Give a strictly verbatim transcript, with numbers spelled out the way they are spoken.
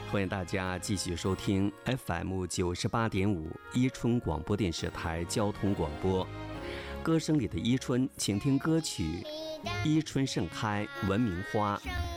欢迎大家继续收听 F M 九十八点五伊春广播电视台交通广播。歌声里的伊春，请听歌曲《伊春盛开闻名花》。